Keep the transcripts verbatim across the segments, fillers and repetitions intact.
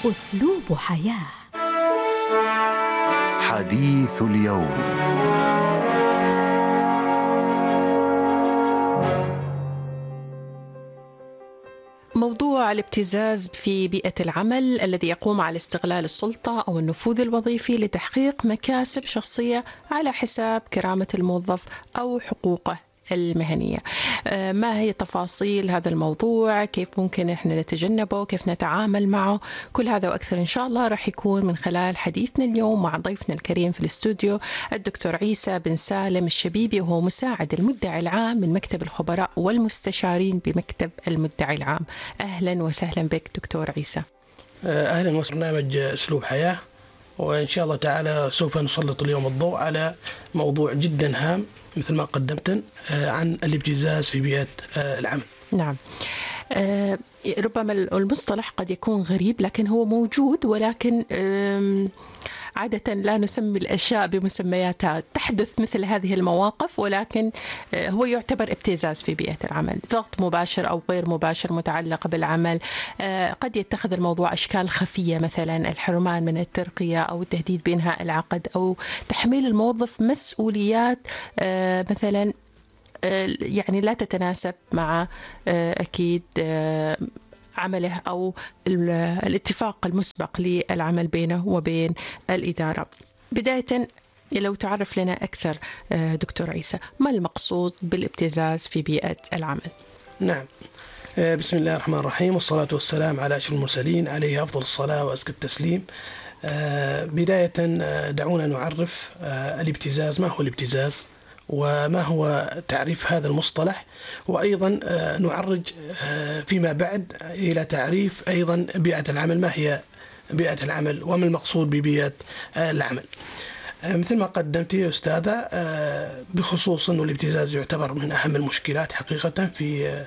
أسلوب حياة. حديث اليوم. موضوع الابتزاز في بيئة العمل الذي يقوم على استغلال السلطة أو النفوذ الوظيفي لتحقيق مكاسب شخصية على حساب كرامة الموظف أو حقوقه المهنية. ما هي تفاصيل هذا الموضوع؟ كيف ممكن إحنا نتجنبه؟ كيف نتعامل معه؟ كل هذا وأكثر إن شاء الله راح يكون من خلال حديثنا اليوم مع ضيفنا الكريم في الاستوديو الدكتور عيسى بن سالم الشبيبي، وهو مساعد المدعي العام من مكتب الخبراء والمستشارين بمكتب المدعي العام. أهلا وسهلا بك دكتور عيسى. أهلا وسهلا. برنامج أسلوب حياة، وإن شاء الله تعالى سوف نسلط اليوم الضوء على موضوع جدا هام مثل ما قدمتن عن الابتزاز في بيئة العمل. نعم. أه ربما المصطلح قد يكون غريب لكن هو موجود، ولكن عادة لا نسمي الأشياء بمسمياتها. تحدث مثل هذه المواقف، ولكن هو يعتبر ابتزاز في بيئة العمل، ضغط مباشر أو غير مباشر متعلق بالعمل. قد يتخذ الموضوع أشكال خفية، مثلا الحرمان من الترقية أو التهديد بإنهاء العقد أو تحميل الموظف مسؤوليات مثلا يعني لا تتناسب مع أكيد عمله أو الاتفاق المسبق للعمل بينه وبين الإدارة. بداية لو تعرف لنا أكثر دكتور عيسى، ما المقصود بالابتزاز في بيئة العمل؟ نعم، بسم الله الرحمن الرحيم، والصلاة والسلام على أشرف المرسلين عليه أفضل الصلاة وأزكى التسليم. بداية دعونا نعرف الابتزاز، ما هو الابتزاز وما هو تعريف هذا المصطلح، وأيضا نعرج فيما بعد إلى تعريف أيضا بيئة العمل، ما هي بيئة العمل وما المقصود ببيئة العمل. مثل ما قدمت يا أستاذة، بخصوص أنه الابتزاز يعتبر من أهم المشكلات حقيقة في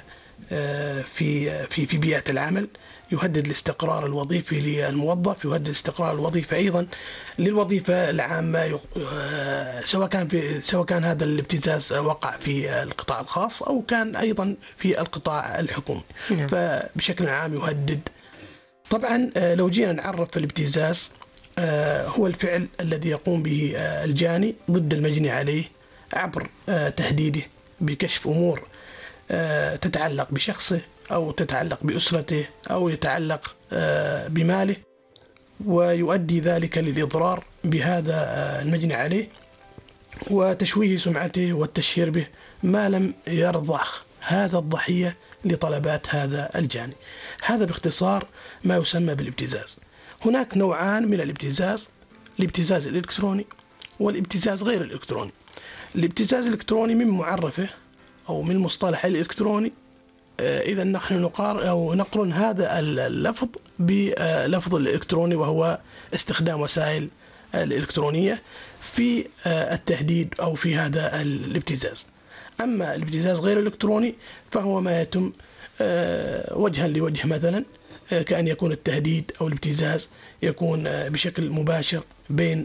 في في في بيئة العمل. يهدد الاستقرار الوظيفي للموظف، يهدد الاستقرار الوظيفي أيضا للوظيفة العامة، سواء كان في سواء كان هذا الابتزاز وقع في القطاع الخاص أو كان أيضا في القطاع الحكومي. فبشكل عام يهدد. طبعا لو جينا نعرف الابتزاز، هو الفعل الذي يقوم به الجاني ضد المجني عليه عبر تهديده بكشف أمور تتعلق بشخصه أو تتعلق بأسرته أو يتعلق بماله، ويؤدي ذلك للإضرار بهذا المجني عليه وتشويه سمعته والتشهير به ما لم يرضخ هذا الضحية لطلبات هذا الجاني. هذا باختصار ما يسمى بالابتزاز. هناك نوعان من الابتزاز: الابتزاز الإلكتروني والابتزاز غير الإلكتروني. الابتزاز الإلكتروني من معرفه أو من مصطلح الإلكتروني، إذا نحن نقار أو نقرن هذا اللفظ بلفظ الإلكتروني، وهو استخدام وسائل الإلكترونية في التهديد أو في هذا الابتزاز. أما الابتزاز غير الإلكتروني فهو ما يتم وجها لوجه، مثلا كأن يكون التهديد أو الابتزاز يكون بشكل مباشر بين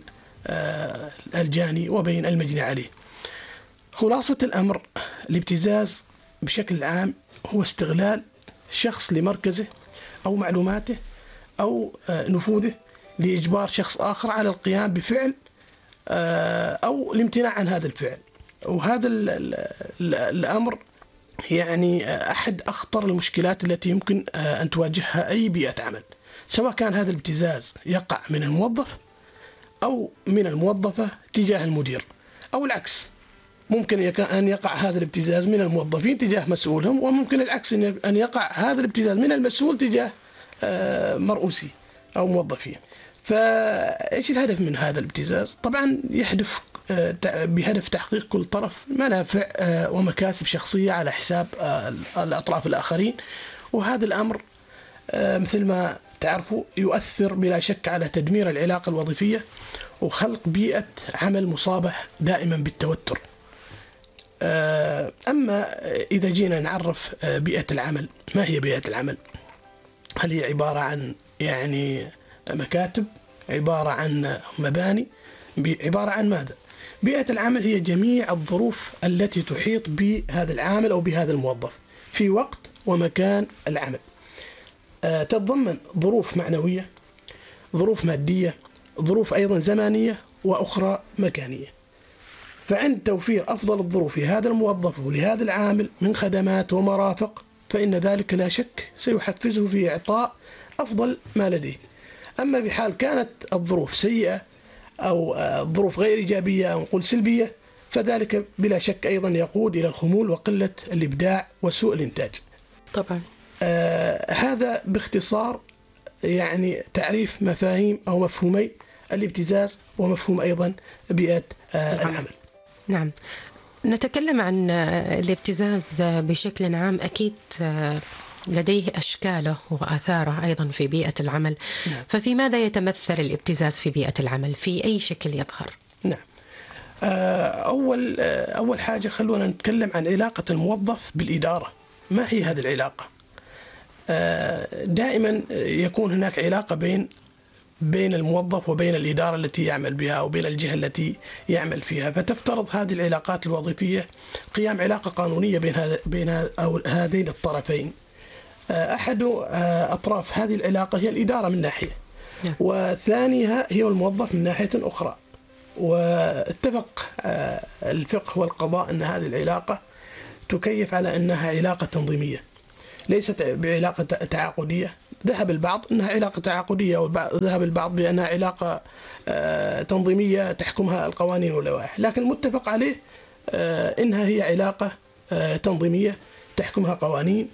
الجاني وبين المجني عليه. خلاصة الأمر، الابتزاز بشكل عام هو استغلال شخص لمركزه أو معلوماته أو نفوذه لإجبار شخص آخر على القيام بفعل أو الامتناع عن هذا الفعل. وهذا الأمر يعني أحد أخطر المشكلات التي يمكن أن تواجهها أي بيئة عمل، سواء كان هذا الابتزاز يقع من الموظف أو من الموظفة تجاه المدير، أو العكس. ممكن أن يقع هذا الابتزاز من الموظفين تجاه مسؤولهم، وممكن العكس أن يقع هذا الابتزاز من المسؤول تجاه مرؤوسي أو موظفين. فإيش الهدف من هذا الابتزاز؟ طبعا يهدف بهدف تحقيق كل طرف منافع ومكاسب شخصية على حساب الأطراف الآخرين. وهذا الأمر مثل ما تعرفوا يؤثر بلا شك على تدمير العلاقة الوظيفية وخلق بيئة عمل مصابة دائما بالتوتر. أما إذا جينا نعرف بيئة العمل، ما هي بيئة العمل؟ هل هي عبارة عن يعني مكاتب، عبارة عن مباني، عبارة عن ماذا؟ بيئة العمل هي جميع الظروف التي تحيط بهذا العامل أو بهذا الموظف في وقت ومكان العمل. تتضمن ظروف معنوية، ظروف مادية، ظروف أيضا زمانية، وأخرى مكانية. فعند توفير أفضل الظروف لهذا الموظف ولهذا العامل من خدمات ومرافق، فإن ذلك لا شك سيحفزه في إعطاء أفضل ما لديه. أما بحال كانت الظروف سيئة أو الظروف غير إيجابية أو نقول سلبية، فذلك بلا شك أيضا يقود إلى الخمول وقلة الإبداع وسوء الإنتاج. طبعا. آه هذا باختصار يعني تعريف مفاهيم أو مفهومي الابتزاز ومفهوم أيضا بيئة آه العمل. نعم، نتكلم عن الابتزاز بشكل عام. أكيد لديه أشكاله وآثاره أيضا في بيئة العمل. نعم. ففي ماذا يتمثل الابتزاز في بيئة العمل؟ في أي شكل يظهر؟ نعم، أول أول حاجة خلونا نتكلم عن علاقة الموظف بالإدارة. ما هي هذه العلاقة؟ دائما يكون هناك علاقة بين بين الموظف وبين الإدارة التي يعمل بها وبين الجهة التي يعمل فيها. فتفترض هذه العلاقات الوظيفية قيام علاقة قانونية بين بين أو هذين الطرفين. أحد أطراف هذه العلاقة هي الإدارة من ناحية، وثانيها هي الموظف من ناحية أخرى. واتفق الفقه والقضاء أن هذه العلاقة تكيف على أنها علاقة تنظيمية، ليست بعلاقة تعاقدية. ذهب البعض أنها علاقة تعاقدية، وذهب البعض بأنها علاقة تنظيمية تحكمها القوانين واللوائح، لكن المتفق عليه أنها هي علاقة تنظيمية تحكمها قوانين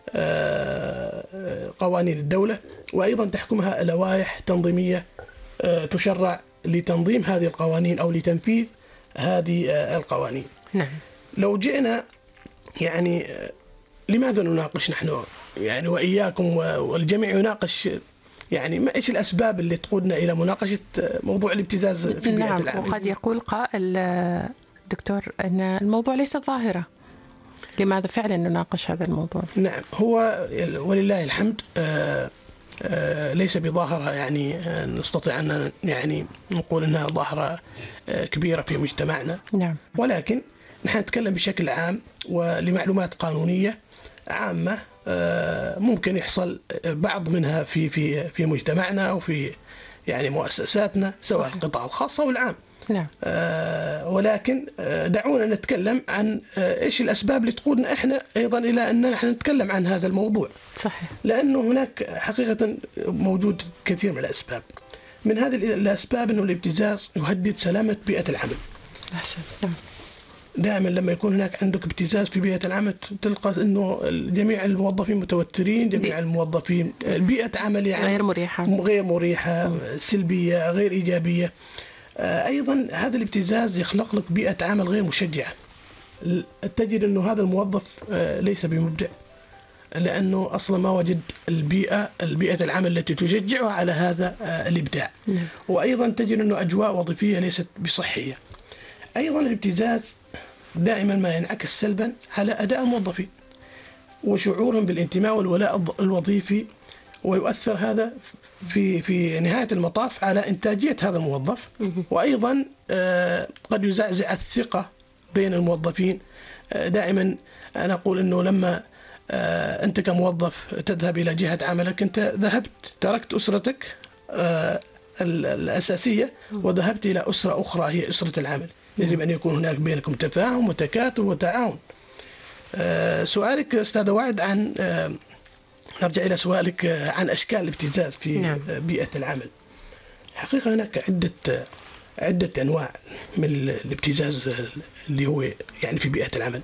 قوانين الدولة، وأيضا تحكمها لوائح تنظيمية تشرع لتنظيم هذه القوانين أو لتنفيذ هذه القوانين. نعم. لو جئنا يعني لماذا نناقش نحن يعني وإياكم والجميع يناقش يعني ما إيش الأسباب اللي تقودنا إلى مناقشة موضوع الابتزاز في بيئة نعم العمل؟ وقد يقول قائل دكتور أن الموضوع ليس ظاهرة، لماذا فعلا نناقش هذا الموضوع؟ نعم، هو ولله الحمد آآ آآ ليس بظاهرة يعني نستطيع أن يعني نقول أنها ظاهرة كبيرة في مجتمعنا. نعم. ولكن نحن نتكلم بشكل عام ولمعلومات قانونية عامة ممكن يحصل بعض منها في في في مجتمعنا أو في يعني مؤسساتنا، سواء القطاع الخاص أو العام. نعم. آه ولكن آه دعونا نتكلم عن آه إيش الأسباب اللي تقودنا إحنا أيضا إلى أن نحن نتكلم عن هذا الموضوع. صحيح. لأنه هناك حقيقة موجود كثير من الأسباب. من هذه الأسباب أنه الابتزاز يهدد سلامة بيئة العمل. أحسن. نعم. دائما لما يكون هناك عندك ابتزاز في بيئة العمل تلقى أنه جميع الموظفين متوترين، جميع الموظفين بيئة عمل يعني غير مريحة غير مريحة م. سلبية غير إيجابية. أيضا هذا الابتزاز يخلق لك بيئة عمل غير مشجعة. تجد أنه هذا الموظف ليس بمبدع، لأنه أصلا ما وجد البيئة البيئة العمل التي تشجعه على هذا الإبداع. نعم. وأيضا تجد أنه أجواء وظيفية ليست بصحية. أيضا الابتزاز دائما ما ينعكس سلبا على أداء الموظفين وشعورهم بالانتماء والولاء الوظيفي، ويؤثر هذا في في نهاية المطاف على إنتاجية هذا الموظف. وأيضا قد يزعزع الثقة بين الموظفين. دائما أنا أقول أنه لما أنت كموظف تذهب إلى جهة عملك، أنت ذهبت تركت أسرتك الأساسية وذهبت إلى أسرة أخرى هي أسرة العمل. يجب أن يكون هناك بينكم تفاهم وتكاتف وتعاون. سؤالك أستاذ وعد عن نرجع إلى سؤالك عن أشكال الابتزاز في نعم. بيئة العمل. حقيقة هناك عدة عدة أنواع من الابتزاز اللي هو يعني في بيئة العمل.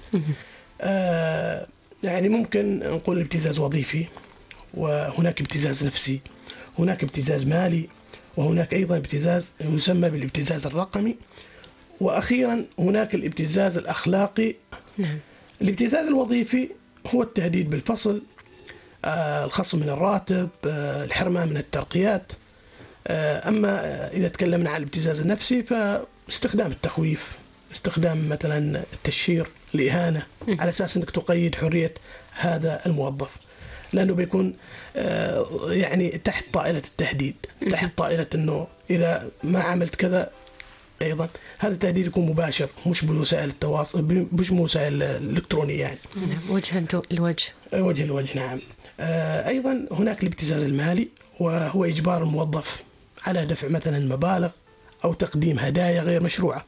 آه يعني ممكن نقول ابتزاز وظيفي، وهناك ابتزاز نفسي، هناك ابتزاز مالي، وهناك أيضا ابتزاز يسمى بالابتزاز الرقمي، وأخيرا هناك الابتزاز الأخلاقي. نعم. الابتزاز الوظيفي هو التهديد بالفصل، آه الخصم من الراتب، آه الحرمان من الترقيات. آه أما إذا تكلمنا عن الابتزاز النفسي فاستخدام التخويف، استخدام مثلا التشهير، الإهانة، على أساس أنك تقيد حرية هذا الموظف، لأنه بيكون آه يعني تحت طائلة التهديد، تحت طائلة أنه إذا ما عملت كذا. أيضا هذا التهديد يكون مباشر، مش بوسائل التواصل، مش بوسائل الإلكترونية يعني. وجها الوجه. وجه الوجه. نعم. أيضا هناك الابتزاز المالي، وهو إجبار الموظف على دفع مثلا مبالغ أو تقديم هدايا غير مشروعة.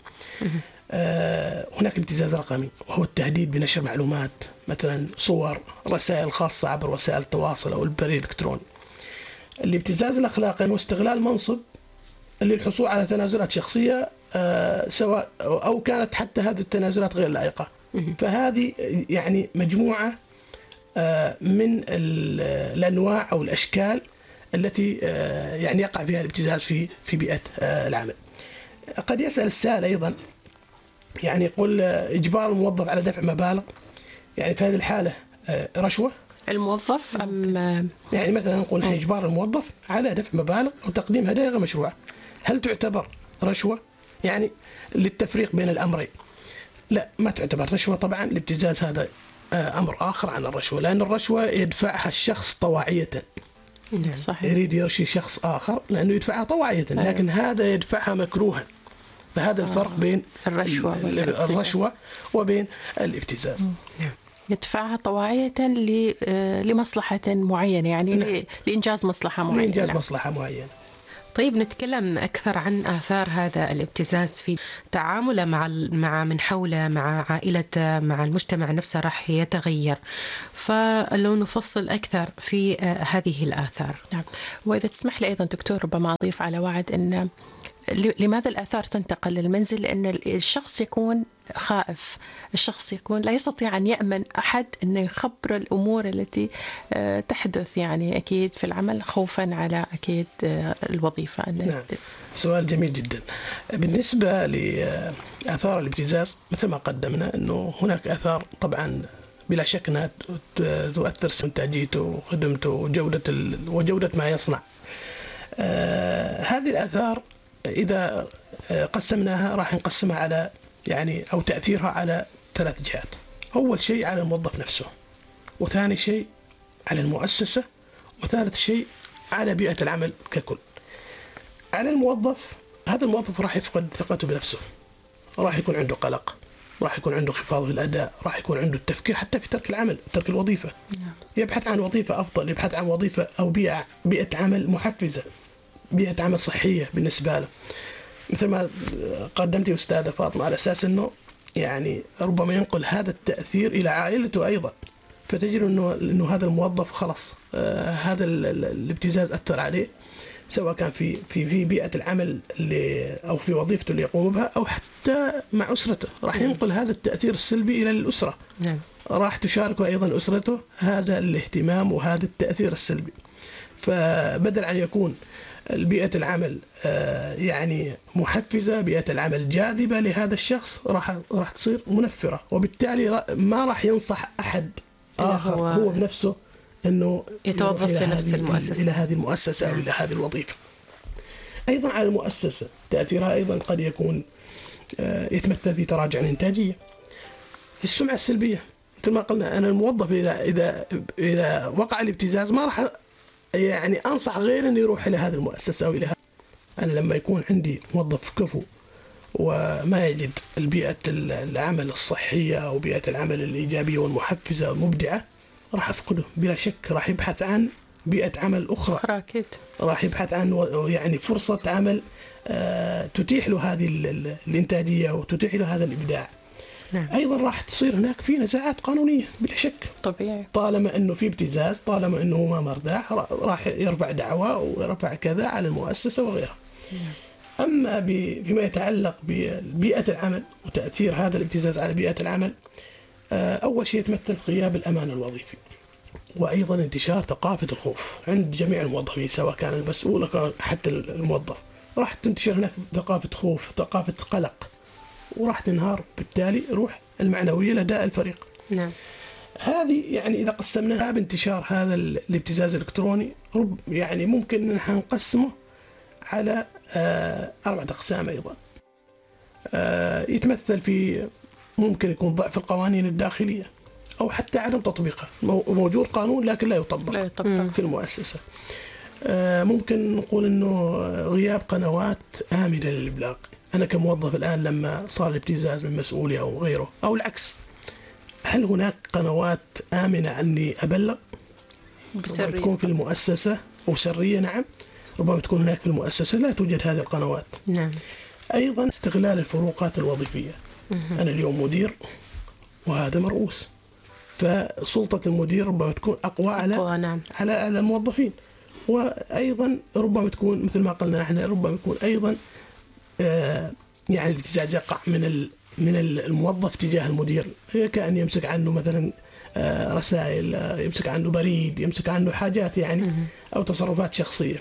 آه هناك ابتزاز رقمي، وهو التهديد بنشر معلومات مثلا صور، رسائل خاصة عبر وسائل التواصل أو البريد الإلكتروني. الابتزاز الأخلاقي هو استغلال منصب للحصول على تنازلات شخصية آه سواء أو كانت حتى هذه التنازلات غير لائقة. فهذه يعني مجموعة آه من الأنواع أو الأشكال التي آه يعني يقع فيها الابتزاز في في بيئة آه العمل. قد يسأل السائل أيضا، يعني يقول إجبار الموظف على دفع مبالغ، يعني في هذه الحالة رشوة الموظف أم يعني مثلا نقول إجبار الموظف على دفع مبالغ أو تقديم هدايا غير مشروعة، هل تعتبر رشوة؟ يعني للتفريق بين الأمرين، لا ما تعتبر رشوة طبعا. الابتزاز هذا أمر آخر عن الرشوة، لأن الرشوة يدفعها الشخص طواعية، صحيح. يريد يرشي شخص آخر لأنه يدفعها طواعية، لكن هذا يدفعها مكروها. فهذا الفرق بين الرشوة الرشوة وبين الابتزاز. يدفعها طواعية لمصلحة معينة، يعني نعم. لإنجاز مصلحة معينة. لإنجاز نعم. مصلحة معينة. طيب نتكلم أكثر عن آثار هذا الابتزاز في تعامله مع مع من حوله، مع عائلته، مع المجتمع نفسه راح يتغير. فلو نفصل أكثر في هذه الآثار. نعم. وإذا تسمح لي أيضا دكتور ربما أضيف على وعد أن لماذا الآثار تنتقل للمنزل؟ لأن الشخص يكون خائف، الشخص يكون لا يستطيع أن يأمن أحد أن يخبر الأمور التي تحدث، يعني أكيد في العمل، خوفا على أكيد الوظيفة. نعم. سؤال جميل جدا. بالنسبة لآثار الابتزاز مثل ما قدمنا أنه هناك آثار طبعا بلا شك أنها تؤثر في إنتاجيته وخدمته وجودة وجودة ما يصنع. آه هذه الآثار إذا قسمناها راح نقسمها على يعني أو تأثيرها على ثلاث جهات. أول شيء على الموظف نفسه، وثاني شيء على المؤسسة، وثالث شيء على بيئة العمل ككل. على الموظف، هذا الموظف راح يفقد ثقته بنفسه، راح يكون عنده قلق، راح يكون عنده انخفاض في الأداء، راح يكون عنده التفكير حتى في ترك العمل، ترك الوظيفة. يبحث عن وظيفة أفضل، يبحث عن وظيفة أو بيئة بيئة عمل محفزة، بيئة عمل صحية بالنسبة له. مثل ما قدمتي أستاذة فاطمة، على أساس أنه يعني ربما ينقل هذا التأثير إلى عائلته أيضا، فتجد أنه, إنه هذا الموظف خلص آه هذا الابتزاز أثر عليه، سواء كان في في في بيئة العمل اللي أو في وظيفته اللي يقوم بها، أو حتى مع أسرته، راح ينقل هذا التأثير السلبي إلى الأسرة. نعم. راح تشاركه أيضا أسرته هذا الاهتمام وهذا التأثير السلبي. فبدل أن يكون بيئة العمل يعني محفزة، بيئة العمل جاذبة لهذا الشخص، راح راح تصير منفرة، وبالتالي ما راح ينصح أحد آخر هو, هو بنفسه إنه يتوظف في نفس المؤسسة، إلى هذه المؤسسة أو إلى هذه الوظيفة. أيضا على المؤسسة تأثيرها أيضا قد يكون يتمثل في تراجع الإنتاجية، السمعة السلبية. مثل ما قلنا، أنا الموظف إذا إذا إذا وقع الابتزاز ما راح يعني أنصح غير أن يروح إلى هذه المؤسسة أو إلى هذا. أنا لما يكون عندي موظف كفو وما يجد البيئة العمل الصحية أو بيئة العمل الإيجابية والمحفزة والمبدعة، راح أفقده بلا شك. راح يبحث عن بيئة عمل أخرى، أكيد. راح يبحث عن يعني فرصة عمل تتيح له هذه الإنتاجية وتتيح له هذا الإبداع. نعم. أيضا راح تصير هناك في نزاعات قانونية بلا شك، طبيعي. طالما أنه في ابتزاز، طالما أنه ما مرتاح، راح يرفع دعوى ويرفع كذا على المؤسسة وغيرها. نعم. أما بما يتعلق ببيئة العمل وتأثير هذا الابتزاز على بيئة العمل، أول شيء يتمثل في غياب الأمان الوظيفي، وأيضا انتشار ثقافة الخوف عند جميع الموظفين، سواء كان المسؤول أو حتى الموظف. راح تنتشر هناك ثقافة خوف، ثقافة قلق، وراح تنهار بالتالي روح المعنوية لدى الفريق. نعم. هذه يعني إذا قسمناها بانتشار هذا الابتزاز الإلكتروني، رب يعني ممكن نحن نقسمه على آه أربعة أقسام أيضا. آه يتمثل في ممكن يكون ضعف القوانين الداخلية، أو حتى عدم تطبيقها. موجود قانون لكن لا يطبق, لا يطبق. في المؤسسة. آه ممكن نقول أنه غياب قنوات آمنة للإبلاغ. أنا كموظف الآن لما صار الابتزاز من مسؤولي أو غيره أو العكس، هل هناك قنوات آمنة أني أبلغ؟ بسرية. تكون في المؤسسة وسرية، نعم، ربما تكون هناك في المؤسسة لا توجد هذه القنوات. نعم. أيضا استغلال الفروقات الوظيفية. أنا اليوم مدير وهذا مرؤوس، فسلطة المدير ربما تكون أقوى على أقوى نعم. على على الموظفين، وأيضا ربما تكون مثل ما قلنا نحن ربما يكون أيضا آه يعني الابتزاز يقع من ال من الموظف تجاه المدير، كأن يمسك عنه مثلا آه رسائل، آه يمسك عنه بريد، يمسك عنه حاجات يعني أو تصرفات شخصية.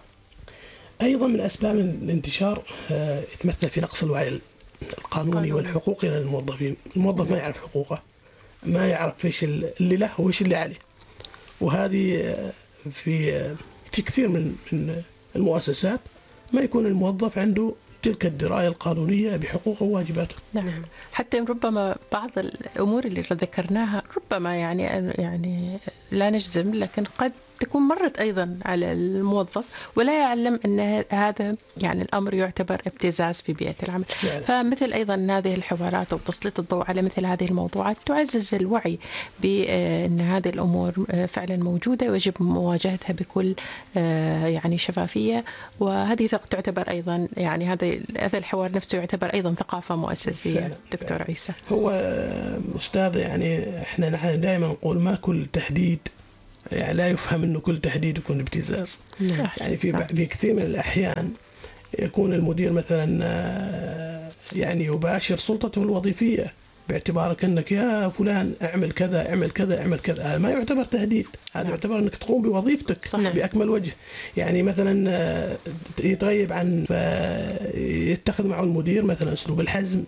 أيضا من أسباب الانتشار آه يتمثل في نقص الوعي القانوني والحقوقي للموظفين. الموظف ما يعرف حقوقه، ما يعرف ايش اللي له وايش اللي عليه، وهذه في في كثير من من المؤسسات ما يكون الموظف عنده تلك الدراية القانونية بحقوقه وواجباته. نعم. حتى ربما بعض الأمور اللي ذكرناها ربما يعني يعني لا نجزم، لكن قد تكون مرت أيضا على الموظف ولا يعلم أن هذا يعني الأمر يعتبر ابتزاز في بيئة العمل. يعني. فمثل أيضا هذه الحوارات أو تسليط الضوء على مثل هذه الموضوعات تعزز الوعي بأن هذه الأمور فعلا موجودة ويجب مواجهتها بكل يعني شفافية، وهذه تعتبر أيضا يعني هذا هذا الحوار نفسه يعتبر أيضا ثقافة مؤسسية. فعلا. دكتور فعلا. عيسى هو أستاذ يعني إحنا نحن دائما نقول ما كل تهديد يعني لا يفهم أنه كل تهديد يكون ابتزاز. يعني في في كثير من الأحيان يكون المدير مثلا يعني يباشر سلطته الوظيفية باعتبارك أنك يا فلان اعمل كذا اعمل كذا اعمل كذا، هذا ما يعتبر تهديد، هذا نعم. يعتبر أنك تقوم بوظيفتك صحيح. بأكمل وجه. يعني مثلا يتغيب عن يتخذ معه المدير مثلا أسلوب الحزم،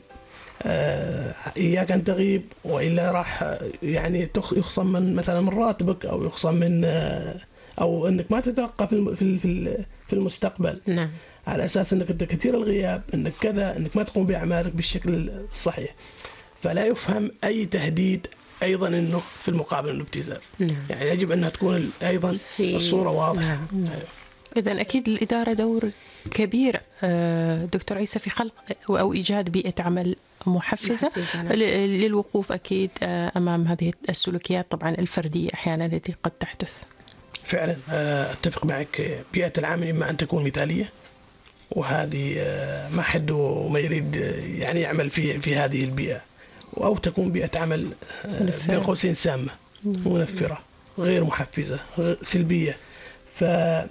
إياك أن تغيب وإلا راح يعني يخصم من مثلا من راتبك أو يخصم من أو أنك ما تترقى في في في المستقبل. نعم. على أساس أنك أنت كثير الغياب، أنك كذا، أنك ما تقوم بأعمالك بالشكل الصحيح. فلا يفهم أي تهديد أيضا أنه في المقابل أنه ابتزاز. نعم. يعني يجب أنها تكون أيضا الصورة واضحة. نعم. نعم. إذن أكيد الإدارة دور كبير دكتور عيسى في خلق أو إيجاد بيئة عمل محفزة, محفزة للوقوف أكيد أمام هذه السلوكيات طبعا الفردية أحيانا التي قد تحدث. فعلا أتفق معك، بيئة العمل إما أن تكون مثالية، وهذه ما حد ما يريد يعني يعمل في في هذه البيئة، أو تكون بيئة عمل بين قوسين سامة منفرة غير محفزة غير سلبية. ف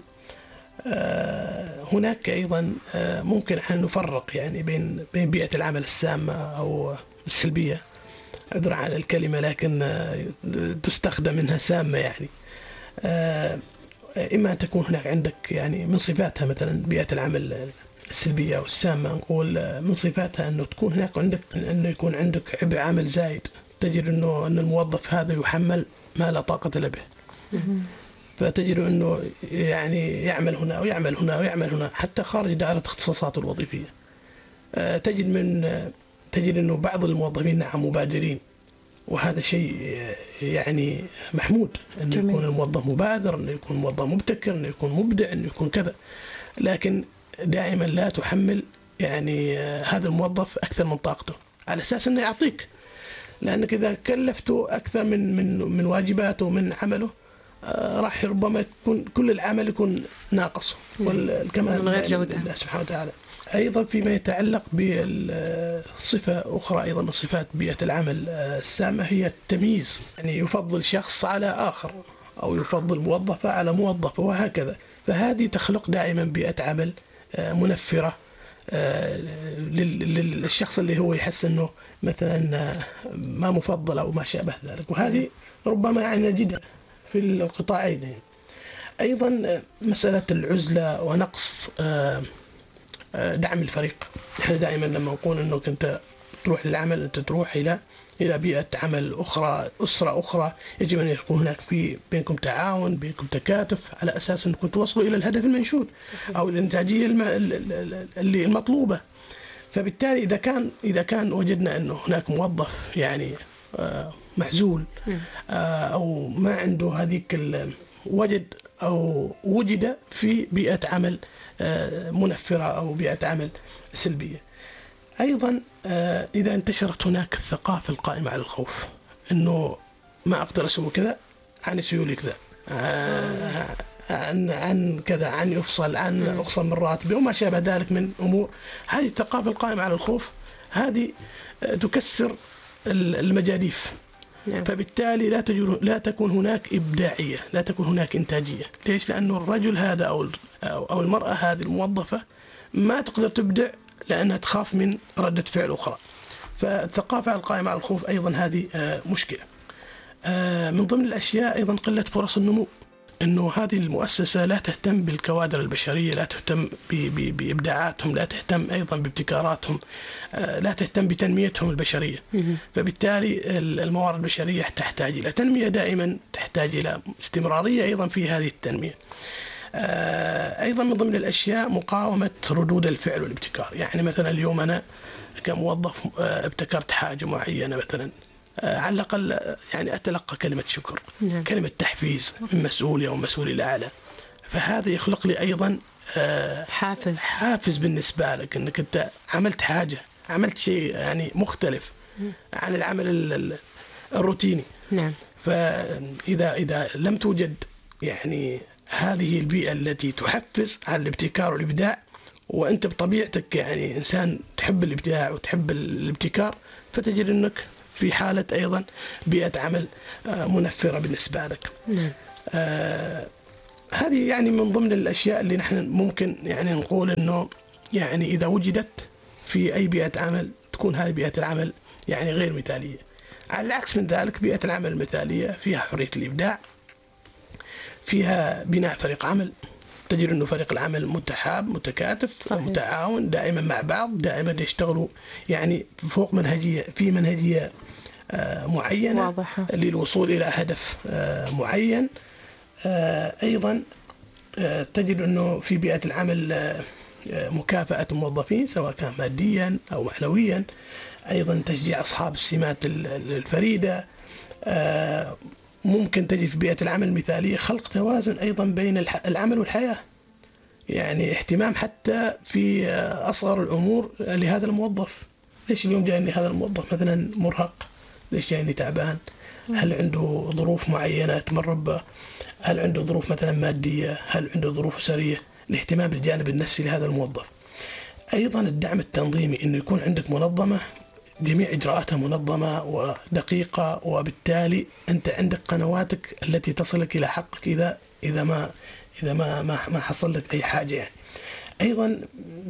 هناك أيضا ممكن أن نفرق يعني بين بين بيئة العمل السامة أو السلبية، عذرا على الكلمة لكن تستخدم منها سامة. يعني إما أن تكون هناك عندك يعني من صفاتها مثلا بيئة العمل السلبية أو السامة، نقول من صفاتها أنه تكون هناك عندك أنه يكون عندك عبء عمل زايد، تجد أنه أن الموظف هذا يحمل ما لا طاقة له به، فتجد أنه يعني يعمل هنا ويعمل هنا ويعمل هنا حتى خارج دائرة اختصاصاته الوظيفية. تجد من تجد أنه بعض الموظفين نعم مبادرين، وهذا شيء يعني محمود، أن يكون الموظف مبادر، أن يكون موظف مبتكر، أن يكون مبدع، أن يكون كذا، لكن دائما لا تحمل يعني هذا الموظف أكثر من طاقته على أساس أنه يعطيك، لأنك إذا كلفته أكثر من من من واجباته من عمله راح ربما يكون كل العمل يكون ناقص والكمال من غير جودة الله سبحانه وتعالى. أيضا فيما يتعلق بصفة أخرى أيضا من صفات بيئة العمل السامة هي التمييز، يعني يفضل شخص على آخر أو يفضل موظفة على موظفة وهكذا. فهذه تخلق دائما بيئة عمل منفرة للشخص اللي هو يحس أنه مثلا ما مفضل أو ما شابه ذلك، وهذه ربما يعني نجدها في القطاعين. أيضا مسألة العزلة ونقص دعم الفريق. نحن دائما لما نقول أنه أنت تروح للعمل أنت تروح إلى إلى بيئة عمل أخرى، أسرة أخرى، يجب أن يكون هناك في بينكم تعاون، بينكم تكاتف على أساس أنكم توصلوا إلى الهدف المنشود أو الإنتاجية اللي المطلوبة. فبالتالي إذا كان إذا كان وجدنا أنه هناك موظف يعني معزول أو ما عنده هذيك وجد أو وجد في بيئة عمل منفرة أو بيئة عمل سلبية. أيضا إذا انتشرت هناك الثقافة القائمة على الخوف، أنه ما أقدر أسوي كذا عن سيولي كذا، عن عن كذا، عن يفصل، عن أخصم من راتبه وما شابه ذلك من أمور. هذه الثقافة القائمة على الخوف هذه تكسر المجاديف. نعم. فبالتالي لا لا تكون هناك إبداعية، لا تكون هناك إنتاجية. ليش؟ لأنه الرجل هذا أو أو المرأة هذه الموظفة ما تقدر تبدع لأنها تخاف من ردة فعل أخرى. فالثقافة القائمة على الخوف أيضا هذه مشكلة. من ضمن الأشياء أيضا قلة فرص النمو، أنه هذه المؤسسة لا تهتم بالكوادر البشرية، لا تهتم بإبداعاتهم، لا تهتم أيضا بابتكاراتهم، لا تهتم بتنميتهم البشرية. فبالتالي الموارد البشرية تحتاج إلى تنمية دائما، تحتاج إلى استمرارية أيضا في هذه التنمية. أيضا من ضمن الأشياء مقاومة ردود الفعل والابتكار. يعني مثلا اليوم أنا كموظف ابتكرت حاجة معينة مثلا، على الأقل يعني أتلقى كلمة شكر، نعم. كلمة تحفيز من مسؤولي أو مسؤول الأعلى. فهذا يخلق لي أيضا حافز حافز بالنسبة لك أنك أنت عملت حاجة، عملت شيء يعني مختلف عن العمل الروتيني. نعم. فإذا إذا لم توجد يعني هذه البيئة التي تحفز على الابتكار والإبداع، وأنت بطبيعتك يعني إنسان تحب الإبداع وتحب الابتكار، فتجد أنك في حالة أيضا بيئة عمل منفرة بالنسبة لك. نعم. آه هذه يعني من ضمن الأشياء اللي نحن ممكن يعني نقول أنه يعني إذا وجدت في أي بيئة عمل تكون هذه بيئة العمل يعني غير مثالية. على العكس من ذلك بيئة العمل المثالية فيها حرية الإبداع، فيها بناء فريق عمل، تجد أنه فريق العمل متحاب متكاتف صحيح. متعاون دائما مع بعض، دائما يشتغلوا يعني فوق منهجية، في منهجية معينة واضحة للوصول إلى هدف معين. أيضا تجد أنه في بيئة العمل مكافأة الموظفين سواء كان ماديا أو معنويا، أيضا تشجيع أصحاب السمات الفريدة. ممكن تجد في بيئة العمل المثالية خلق توازن أيضا بين العمل والحياة، يعني اهتمام حتى في أصغر الأمور لهذا الموظف. ليش اليوم جاءني هذا الموظف مثلا مرهق؟ ليش جاءني تعبان؟ هل عنده ظروف معينة تمر بها؟ هل عنده ظروف مثلا مادية؟ هل عنده ظروف أسرية؟ الاهتمام بالجانب النفسي لهذا الموظف. أيضا الدعم التنظيمي، إنه يكون عندك منظمة جميع إجراءاتها منظمة ودقيقة، وبالتالي أنت عندك قنواتك التي تصلك إلى حقك إذا إذا ما إذا ما ما, ما حصل لك أي حاجة يعني. أيضا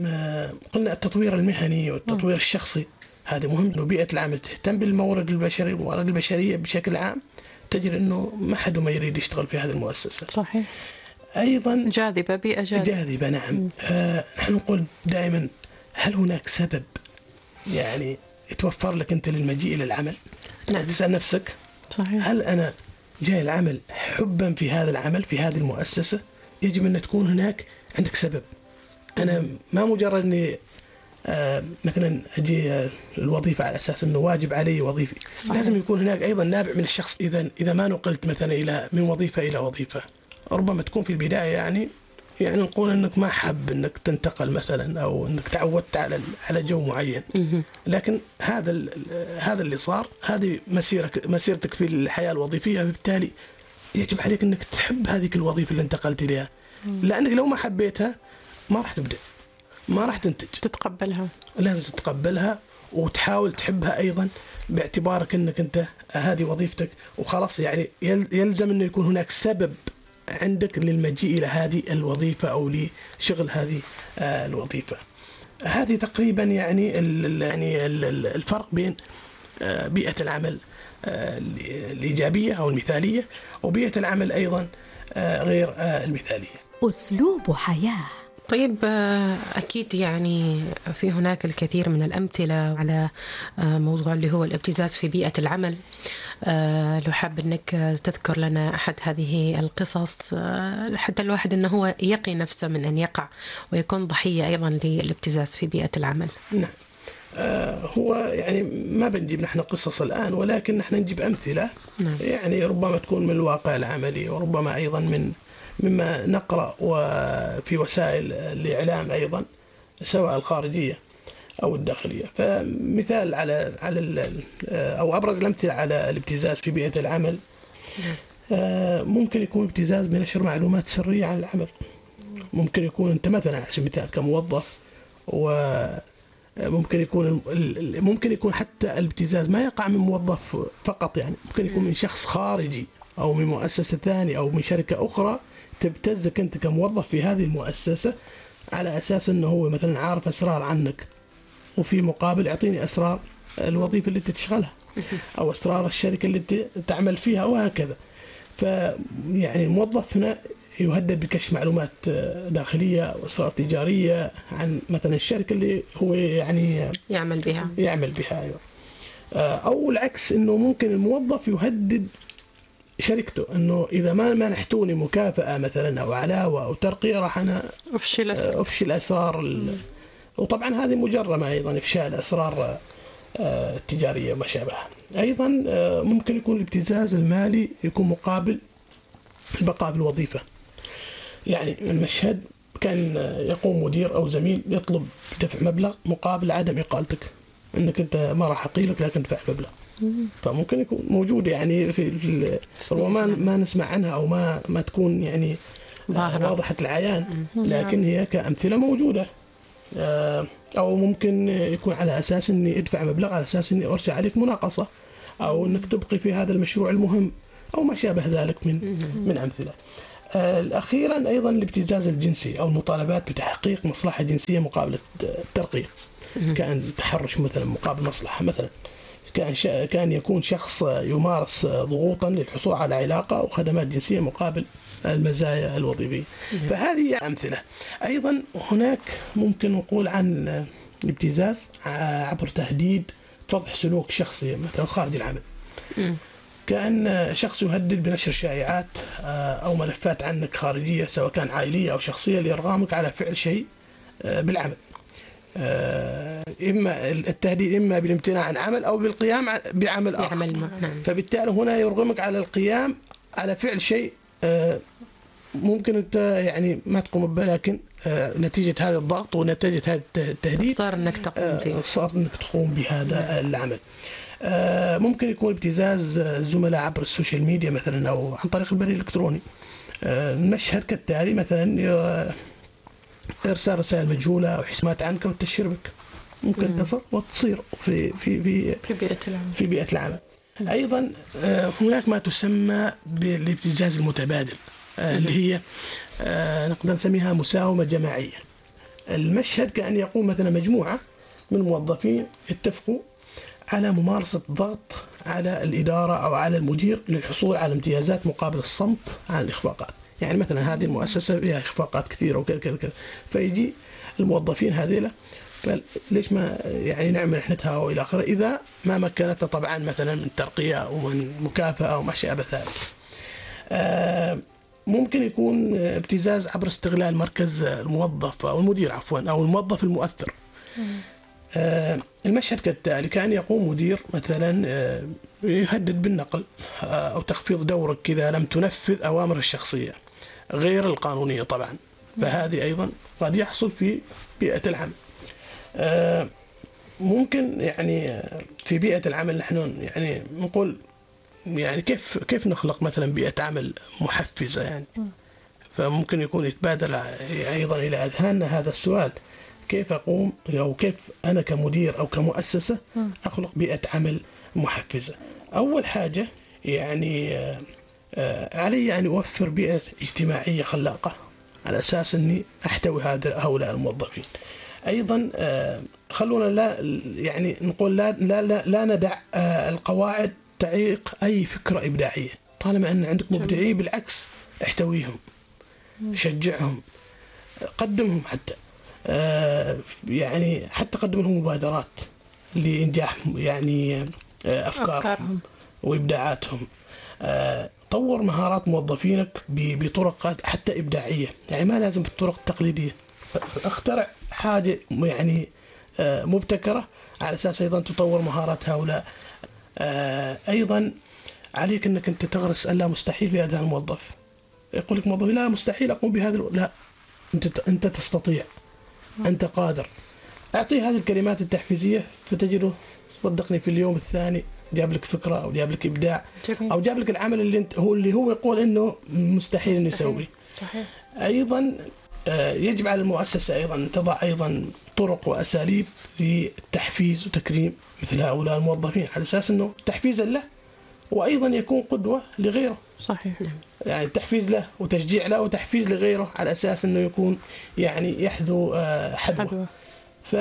قلنا التطوير المهني والتطوير الشخصي هذا مهم، إنه بيئة العمل تهتم بالموارد البشري والموارد البشرية بشكل عام، تجد إنه ما حد ما يريد يشتغل في هذه المؤسسة. صحيح. أيضا جاذبة، بيئة جاذبة. جاذبة نعم. آه نحن نقول دائما هل هناك سبب يعني يتوفر لك أنت للمجيء إلى العمل؟ نعم. تسأل نفسك صحيح. هل أنا جاي العمل حبا في هذا العمل في هذه المؤسسة؟ يجب أن تكون هناك عندك سبب. أنا ما مجرد أني آه مثلا أجي آه الوظيفة على أساس أنه واجب علي وظيفي. صحيح. لازم يكون هناك أيضا نابع من الشخص. إذا إذا ما نقلت مثلا إلى من وظيفة إلى وظيفة، ربما تكون في البداية يعني يعني نقول انك ما حب انك تنتقل مثلا، او انك تعودت على على جو معين، لكن هذا هذا اللي صار، هذه مسيرك مسيرتك في الحياه الوظيفيه، بالتالي يجب عليك انك تحب هذه الوظيفه اللي انتقلت اليها، لانك لو ما حبيتها ما راح تبدع، ما راح تنتج. تتقبلها، لازم تتقبلها وتحاول تحبها ايضا، باعتبارك انك انت هذه وظيفتك وخلاص. يعني يلزم انه يكون هناك سبب عندك للمجيء إلى هذه الوظيفة أو لشغل هذه الوظيفة. هذه تقريبا يعني يعني الفرق بين بيئة العمل الإيجابية أو المثالية وبيئة العمل أيضا غير المثالية. أسلوب حياة. طيب أكيد يعني في هناك الكثير من الأمثلة على موضوع اللي هو الابتزاز في بيئة العمل. لو حاب أنك تذكر لنا أحد هذه القصص حتى الواحد أنه هو يقي نفسه من أن يقع ويكون ضحية أيضا للابتزاز في بيئة العمل. نعم. هو يعني ما بنجيب نحن قصص الآن، ولكن نحن نجيب أمثلة. نعم. يعني ربما تكون من الواقع العملي، وربما أيضا من مما نقرأ وفي وسائل الإعلام أيضا، سواء الخارجية أو الداخلية. فمثال على على أو أبرز الأمثلة على الابتزاز في بيئة العمل، ممكن يكون ابتزاز بنشر معلومات سرية عن العمل. ممكن يكون أنت مثلا على سبيل المثال كموظف، وممكن يكون ممكن يكون حتى الابتزاز ما يقع من موظف فقط، يعني ممكن يكون من شخص خارجي أو من مؤسسة ثانية أو من شركة أخرى تبتزك أنت كموظف في هذه المؤسسة على أساس أنه هو مثلا عارف أسرار عنك، وفي مقابل يعطيني أسرار الوظيفة اللي تشغلها أو أسرار الشركة اللي تعمل فيها وهكذا. فيعني الموظف هنا يهدد بكشف معلومات داخلية وأسرار تجارية عن مثلا الشركة اللي هو يعني يعمل بها يعمل بها أيوة. أو العكس، إنه ممكن الموظف يهدد شركته إنه إذا ما منحتوني مكافأة مثلا أو علاوة أو ترقية راح أنا أفشل أسرار, أفشل أسرار وطبعا هذه مجرمة أيضا، إفشال أسرار التجارية وما شابهها. أيضا ممكن يكون الابتزاز المالي يكون مقابل البقاء بالوظيفة. يعني المشهد كان يقوم مدير أو زميل يطلب دفع مبلغ مقابل عدم إقالتك، إنك أنت ما راح أقيلك لكن دفع مبلغ. فممكن يكون موجود يعني في ربما ما نسمع عنها أو ما ما تكون يعني واضحة العيان، لكن هي كأمثلة موجودة. أو ممكن يكون على أساس إني أدفع مبلغ على أساس إني أرسل عليك مناقصة، أو إنك تبقي في هذا المشروع المهم، أو ما شابه ذلك من من أمثلة. أخيرا أيضا الابتزاز الجنسي أو المطالبات بتحقيق مصلحة جنسية مقابل الترقية، كان تحرش مثلا مقابل مصلحة، مثلا كان كان يكون شخص يمارس ضغوطا للحصول على علاقة أو خدمات جنسية مقابل المزايا الوظيفية. فهذه أمثلة. أيضا هناك ممكن نقول عن الابتزاز عبر تهديد فضح سلوك شخصي مثلا خارج العمل. كأن شخص يهدد بنشر شائعات أو ملفات عنك خارجية سواء كان عائلية أو شخصية لإرغامك على فعل شيء بالعمل. إما التهديد إما بالامتناع عن عمل أو بالقيام بعمل آخر. فبالتالي هنا يرغمك على القيام على فعل شيء ممكن أنت يعني ما تقوم به، لكن نتيجة هذا الضغط ونتيجة هذا التهديد صار أنك تقوم فيه صار أنك تقوم بهذا العمل. ممكن يكون ابتزاز الزملاء عبر السوشيال ميديا مثلا أو عن طريق البريد الإلكتروني. المشهد كالتالي: مثلا إرسال رسائل مجهولة أو حسابات عنك والتشهير بك، ممكن تصل وتصير في في في في بيئة العمل. في بيئة العمل. أيضا هناك ما تسمى بالابتزاز المتبادل، اللي هي نقدر نسميها مساومة جماعية. المشهد كأن يقوم مثلا مجموعة من الموظفين اتفقوا على ممارسة ضغط على الإدارة أو على المدير للحصول على امتيازات مقابل الصمت عن الإخفاقات. يعني مثلا هذه المؤسسة فيها إخفاقات كثيرة وكذا كذا كذا، فيجي الموظفين هذيلا فليش ما يعني نعمل إحنا تهاوى إلى آخره، إذا ما مكنتنا طبعا مثلا من ترقية أو من مكافأة أو ما شابه ذلك. آه ممكن يكون ابتزاز عبر استغلال مركز الموظف أو المدير عفوا أو الموظف المؤثر. آه المشهد كالتالي: كان يقوم مدير مثلا آه يهدد بالنقل آه أو تخفيض دورك إذا لم تنفذ أوامر الشخصية غير القانونية طبعا. فهذه أيضا قد يحصل في بيئة العمل. آه ممكن يعني في بيئة العمل نحن يعني نقول يعني كيف كيف نخلق مثلا بيئة عمل محفزة يعني. فممكن يكون يتبادل أيضا إلى أذهاننا هذا السؤال: كيف أقوم أو كيف أنا كمدير أو كمؤسسة أخلق بيئة عمل محفزة؟ أول حاجة يعني علي أن أوفر بيئة اجتماعية خلاقة على أساس أني أحتوي هؤلاء الموظفين. أيضا خلونا لا يعني نقول لا لا لا, لا ندع القواعد تعيق أي فكرة إبداعية. طالما أن عندك مبدعين بالعكس احتويهم، شجعهم، قدمهم، حتى آه يعني حتى قدم لهم مبادرات لإنجاح يعني آه أفكارهم, أفكارهم وإبداعاتهم. آه طور مهارات موظفينك بطرق حتى إبداعية، يعني ما لازم بالطرق التقليدية. اخترع حاجة يعني آه مبتكرة على أساس أيضا تطور مهارات هؤلاء. آه أيضا عليك أنك أنت تغرس ألا مستحيل في هذا الموظف. يقول لك موظف: لا مستحيل أقوم بهذا، لا أنت أنت تستطيع، أنت قادر. أعطيه هذه الكلمات التحفيزية فتجده صدقني في اليوم الثاني جاب لك فكرة أو جاب لك إبداع جميل. أو جاب لك العمل اللي انت هو اللي هو يقول إنه مستحيل إنه يسوي. صحيح. أيضا يجب على المؤسسة أيضا أن تضع أيضا طرق وأساليب للتحفيز وتكريم مثل هؤلاء الموظفين، على أساس أنه تحفيزا له وأيضا يكون قدوة لغيره. صحيح. يعني تحفيز له وتشجيع له وتحفيز لغيره، على أساس أنه يكون يعني يحذو حذوه. ف...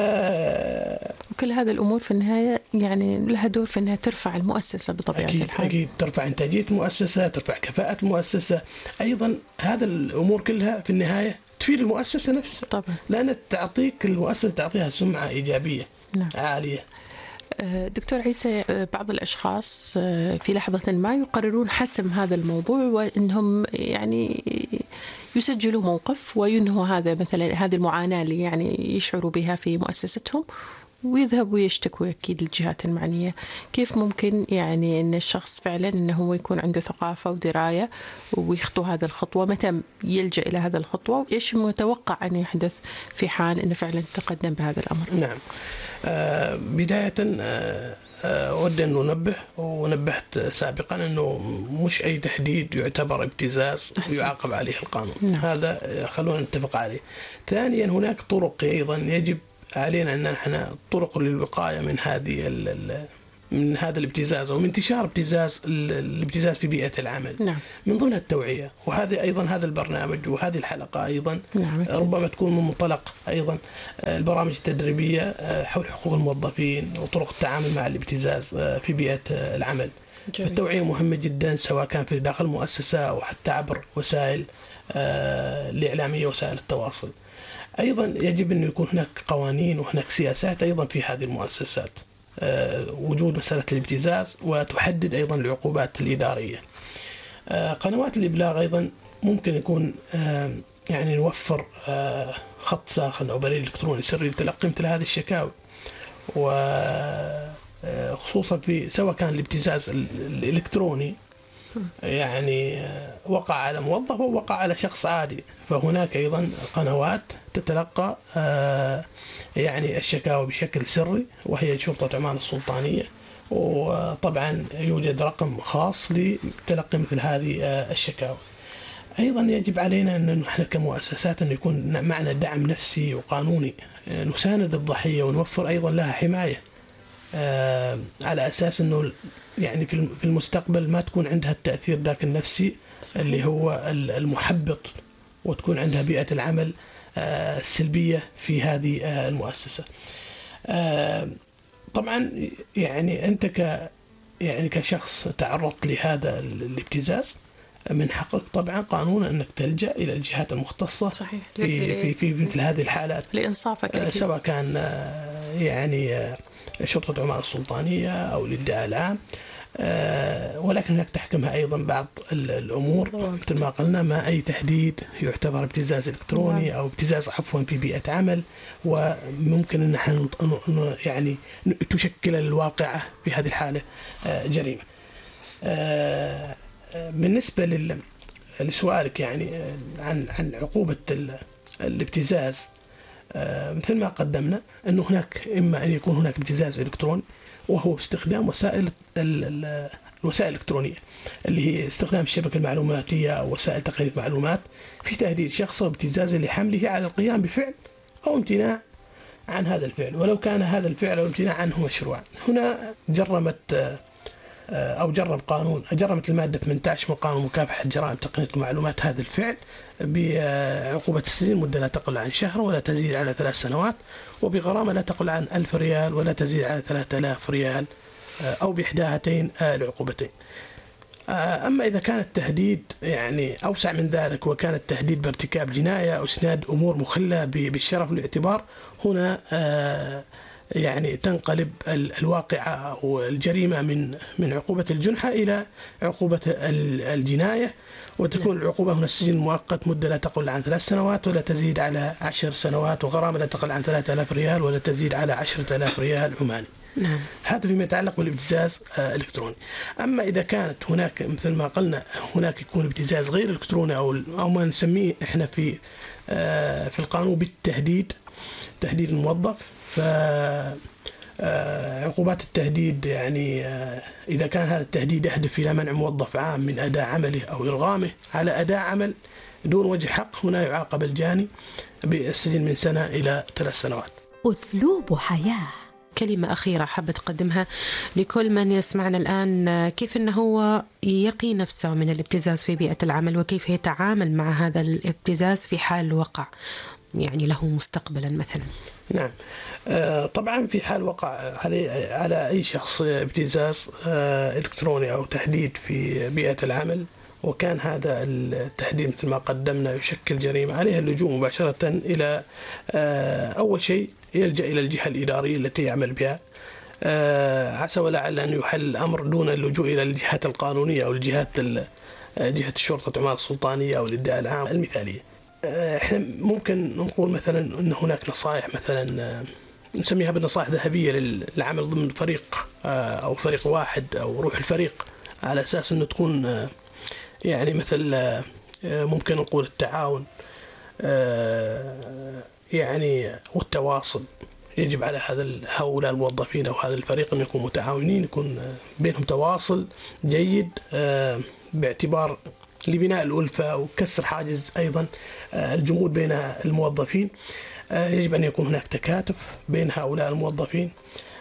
وكل هذه الأمور في النهاية يعني لها دور في أنها ترفع المؤسسة بطبيعة أكيد الحال. أكيد ترفع إنتاجية المؤسسة، ترفع كفاءة المؤسسة. أيضا هذا الأمور كلها في النهاية تفيد المؤسسة نفسها طبعا، لأن تعطيك المؤسسة تعطيها سمعة إيجابية نعم. عالية. دكتور عيسى، بعض الأشخاص في لحظة ما يقررون حسم هذا الموضوع وأنهم يعني يسجلوا موقف وينهوا هذا مثلا هذه المعاناة اللي يعني يشعروا بها في مؤسستهم ويذهبوا يشتكوا أكيد للجهات المعنية. كيف ممكن يعني أن الشخص فعلا أنه هو يكون عنده ثقافة ودراية ويخطو هذا الخطوة؟ متى يلجأ إلى هذا الخطوة وإيش متوقع أن يحدث في حال أنه فعلا تقدم بهذا الأمر؟ نعم. آه بداية آه أود أن ننبه، ونبهت سابقا أنه مش أي تهديد يعتبر ابتزاز ويعاقب عليه القانون. نعم. هذا خلونا نتفق عليه. ثانيا هناك طرق أيضا يجب علينا أن نحن طرق للوقاية من هذه من هذا الابتزاز ومن انتشار ابتزاز الابتزاز في بيئة العمل. نعم. من ضمن التوعية، وهذه أيضا هذا البرنامج وهذه الحلقة أيضا نعم. ربما تكون من منطلق أيضا البرامج التدريبية حول حقوق الموظفين وطرق التعامل مع الابتزاز في بيئة العمل. جميل. التوعية مهمة جدا سواء كان في داخل المؤسسة أو حتى عبر وسائل الإعلامية وسائل التواصل. أيضا يجب أن يكون هناك قوانين وهناك سياسات أيضا في هذه المؤسسات، وجود مسألة الابتزاز وتحدد أيضا العقوبات الإدارية. قنوات الإبلاغ أيضا ممكن يكون يعني نوفر خط ساخن أو بريد إلكتروني سري لتلقي مثل هذه الشكاوي، وخصوصا في سواء كان الابتزاز الإلكتروني يعني وقع على موظف أو وقع على شخص عادي، فهناك أيضا قنوات تتلقى يعني الشكاوى بشكل سري وهي شرطة عمان السلطانية، وطبعا يوجد رقم خاص لتلقي مثل هذه الشكاوى. أيضا يجب علينا أن نحن كمؤسسات أن يكون معنا دعم نفسي وقانوني، نساند الضحية ونوفر أيضا لها حماية على أساس أنه يعني في المستقبل ما تكون عندها التأثير ذاك النفسي صحيح. اللي هو المحبط، وتكون عندها بيئة العمل السلبية في هذه المؤسسة. طبعا يعني أنت ك يعني كشخص تعرضت لهذا الابتزاز من حقك طبعا قانونا أنك تلجأ إلى الجهات المختصة صحيح. في في في مثل هذه الحالات لإنصافك، سواء كان يعني شرطة عمان السلطانية أو الإدعاء العام، ولكن هناك تحكمها أيضا بعض الأمور مثل ما قلنا، ما أي تهديد يعتبر ابتزاز إلكتروني أو ابتزاز عفوا في بيئة عمل، وممكن أن نحن يعني تشكل الواقعة في هذه الحالة جريمة. بالنسبة لسؤالك يعني عن عن عقوبة الابتزاز، مثل ما قدمنا أنه هناك إما أن يكون هناك ابتزاز إلكتروني وهو باستخدام وسائل الوسائل الإلكترونية اللي هي استخدام الشبكة المعلوماتية أو وسائل تقنية المعلومات في تهديد شخص وابتزازه لحمله على القيام بفعل أو امتناع عن هذا الفعل، ولو كان هذا الفعل أو الامتناع عنه مشروعا. هنا جرمت أو جرب قانون جرمت المادة ثمانية عشر من قانون مكافحة جرائم تقنية المعلومات هذا الفعل بعقوبة السجن مدة لا تقل عن شهر ولا تزيد على ثلاث سنوات، وبغرامة لا تقل عن ألف ريال ولا تزيد على ثلاثة آلاف ريال، أو بإحدى هاتين العقوبتين. أما إذا كان التهديد يعني أوسع من ذلك وكان التهديد بارتكاب جناية أو إسناد أمور مخلة بالشرف والاعتبار، هنا يعني تنقلب الواقعة أو الجريمة من من عقوبة الجنحة إلى عقوبة الجناية، وتكون العقوبة هنا السجن المؤقت مدة لا تقل عن ثلاث سنوات ولا تزيد على عشر سنوات، وغرامة لا تقل عن ثلاثة آلاف ريال ولا تزيد على عشرة آلاف ريال عماني. نعم. هذا فيما يتعلق بالابتزاز الإلكتروني. أما إذا كانت هناك مثل ما قلنا هناك يكون ابتزاز غير إلكتروني أو أو ما نسميه إحنا في في القانون بالتهديد، تهديد الموظف، ف عقوبات التهديد، يعني إذا كان هذا التهديد يهدف إلى منع موظف عام من أداء عمله أو إرغامه على أداء عمل دون وجه حق، هنا يعاقب الجاني بالسجن من سنة إلى ثلاث سنوات. أسلوب حياة. كلمة أخيرة حابة تقدمها لكل من يسمعنا الآن، كيف أنه هو يقي نفسه من الابتزاز في بيئة العمل، وكيف يتعامل مع هذا الابتزاز في حال وقع يعني له مستقبلا مثلا؟ نعم، طبعا في حال وقع على على أي شخص ابتزاز إلكتروني أو تهديد في بيئة العمل، وكان هذا التهديد مثل ما قدمنا يشكل جريمة، عليه اللجوء مباشرة إلى أول شيء يلجأ إلى الجهة الإدارية التي يعمل بها، عسى ولعل أن يحل الأمر دون اللجوء إلى الجهات القانونية أو الجهات جهة الشرطة العمال السلطانية أو الإدعاء العام المثالية. احنا ممكن نقول مثلا أن هناك نصائح مثلا نسميها بالنصائح ذهبية للعمل ضمن فريق أو فريق واحد أو روح الفريق، على أساس أنه تكون يعني مثل ممكن نقول التعاون يعني والتواصل. يجب على هذا هؤلاء الموظفين أو هذا الفريق أن يكونوا متعاونين، يكون بينهم تواصل جيد باعتبار لبناء الألفة وكسر حاجز أيضا الجمود بين الموظفين. يجب أن يكون هناك تكاتف بين هؤلاء الموظفين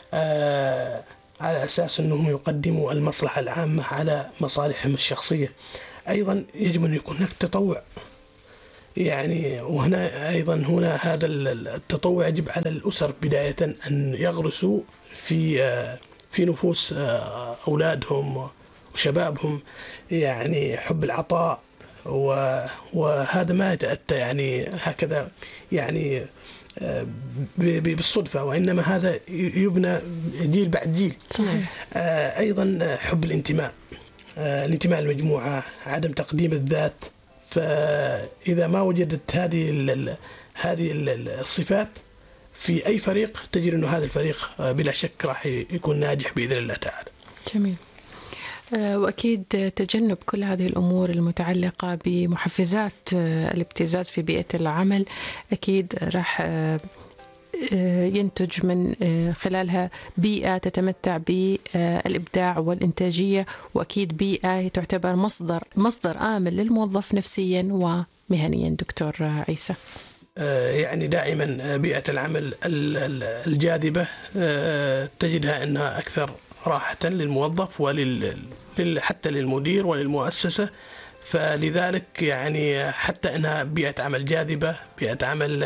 على أساس أنهم يقدموا المصلحة العامة على مصالحهم الشخصية. أيضا يجب أن يكون هناك تطوع، يعني وهنا أيضا هنا هذا التطوع يجب على الأسر بداية أن يغرسوا في في نفوس أولادهم وشبابهم يعني حب العطاء، وهذا ما يتأتى يعني هكذا يعني بالصدفة، وإنما هذا يبنى جيل بعد جيل. أيضا حب الانتماء، الانتماء للمجموعة، عدم تقديم الذات. فإذا ما وجدت هذه هذه الصفات في أي فريق تجد أنه هذا الفريق بلا شك راح يكون ناجح بإذن الله تعالى. جميل. وأكيد تجنب كل هذه الأمور المتعلقة بمحفزات الابتزاز في بيئة العمل أكيد راح ينتج من خلالها بيئة تتمتع بالإبداع والإنتاجية، وأكيد بيئة تعتبر مصدر مصدر آمن للموظف نفسيا ومهنيا. دكتور عيسى، يعني دائما بيئة العمل الجاذبة تجدها أنها أكثر راحة للموظف ولل حتى للمدير وللمؤسسة، فلذلك يعني حتى أنها بيئة عمل جاذبة، بيئة عمل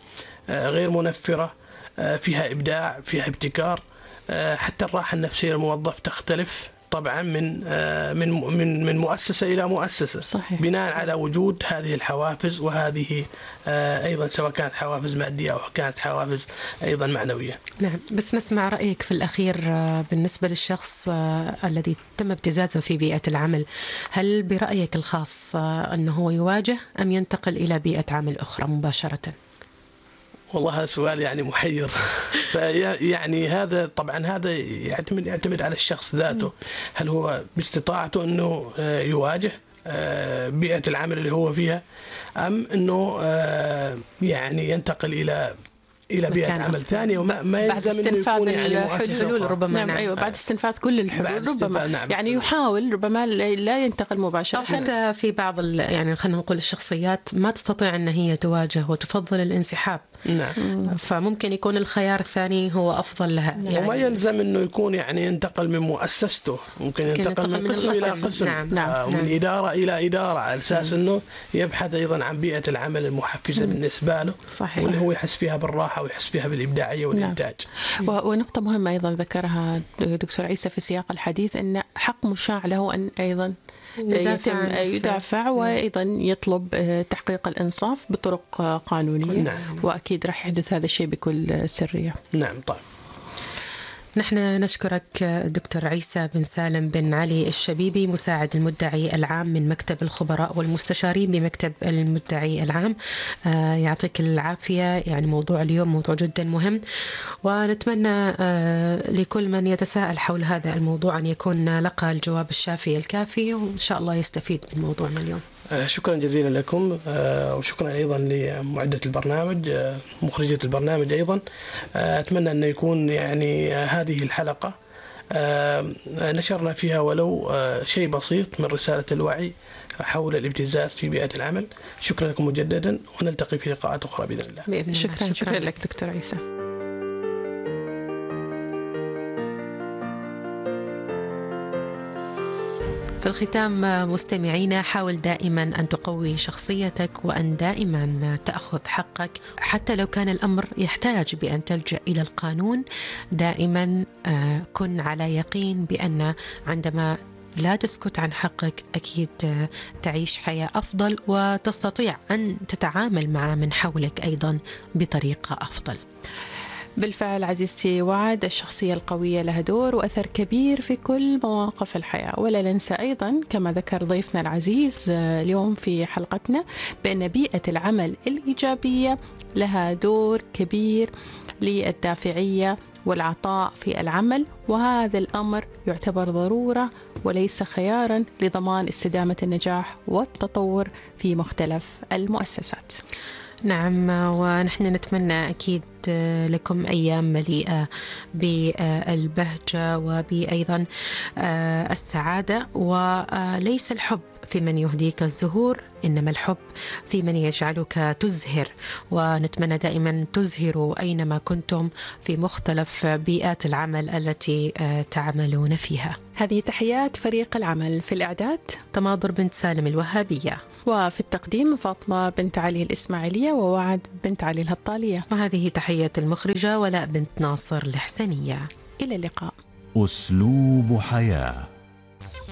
غير منفرة، فيها إبداع، فيها ابتكار، حتى الراحة النفسية للموظف تختلف طبعا من من من من مؤسسة إلى مؤسسة. صحيح. بناء على وجود هذه الحوافز، وهذه أيضا سواء كانت حوافز مادية أو كانت حوافز أيضا معنوية. نعم، بس نسمع رأيك في الأخير بالنسبة للشخص الذي تم ابتزازه في بيئة العمل. هل برأيك الخاص أنه هو يواجه أم ينتقل إلى بيئة عمل أخرى مباشرة؟ والله هذا سؤال يعني محير. يعني هذا طبعا هذا يعتمد يعتمد على الشخص ذاته، هل هو باستطاعته انه يواجه بيئة العمل اللي هو فيها، ام انه يعني ينتقل الى الى بيئة عمل ثانية، وما ما يلزم انه يكون يعني الحلول ربما. نعم. ايوه، بعد استنفاذ كل الحلول ربما. نعم. يعني يحاول ربما لا ينتقل مباشرة. أو حتى في بعض يعني خلينا نقول الشخصيات ما تستطيع ان هي تواجه وتفضل الانسحاب. نعم. فممكن يكون الخيار الثاني هو افضل لها. يعني وما يلزم انه يكون يعني ينتقل من مؤسسته، ممكن ينتقل من قسم الى قسم. نعم. نعم. ومن نعم. إدارة إلى إدارة، على أساس نعم. أنه يبحث أيضا عن بيئة العمل المحفزة مم. بالنسبة له. صحيح. واللي هو يحس فيها بالراحة ويحس فيها بالإبداعية والإنتاج. نعم. ونقطة مهمة أيضا ذكرها دكتور عيسى في سياق الحديث، أن حق مشاع له أن أيضا يتم يدافع وأيضا يطلب تحقيق الإنصاف بطرق قانونية. نعم. وأكيد راح يحدث هذا الشيء بكل سرية. نعم. طيب، نحن نشكرك دكتور عيسى بن سالم بن علي الشبيبي، مساعد المدعي العام من مكتب الخبراء والمستشارين بمكتب المدعي العام. آه يعطيك العافية. يعني موضوع اليوم موضوع جدا مهم، ونتمنى آه لكل من يتساءل حول هذا الموضوع أن يكون لقى الجواب الشافي الكافي، وإن شاء الله يستفيد من موضوعنا اليوم. شكرا جزيلا لكم، وشكرا أيضا لمعدة البرنامج مخرجة البرنامج أيضا. أتمنى أن يكون يعني هذه الحلقة نشرنا فيها ولو شيء بسيط من رسالة الوعي حول الابتزاز في بيئة العمل. شكرا لكم مجددا، ونلتقي في لقاءات أخرى بإذن الله. بإذن شكرا, شكرا شكرا لك دكتور عيسى. في الختام مستمعينا، حاول دائما أن تقوي شخصيتك وأن دائما تأخذ حقك حتى لو كان الأمر يحتاج بأن تلجأ إلى القانون. دائما كن على يقين بأن عندما لا تسكت عن حقك أكيد تعيش حياة أفضل، وتستطيع أن تتعامل مع من حولك أيضا بطريقة أفضل. بالفعل عزيزتي وعد، الشخصية القوية لها دور وأثر كبير في كل مواقف الحياة. ولا ننسى أيضا كما ذكر ضيفنا العزيز اليوم في حلقتنا بأن بيئة العمل الإيجابية لها دور كبير للدافعية والعطاء في العمل، وهذا الأمر يعتبر ضرورة وليس خيارا لضمان استدامة النجاح والتطور في مختلف المؤسسات. نعم، ونحن نتمنى أكيد لكم أيام مليئة بالبهجة وبأيضا السعادة. وليس الحب في من يهديك الزهور، إنما الحب في من يجعلك تزهر. ونتمنى دائما تزهروا أينما كنتم في مختلف بيئات العمل التي تعملون فيها. هذه تحيات فريق العمل. في الإعداد تماضر بنت سالم الوهابية، وفي التقديم فاطمة بنت علي الإسماعيلية، ووعد بنت علي الهطالية. وهذه تحية المخرجة ولاء بنت ناصر الحسنية. إلى اللقاء. أسلوب حياة.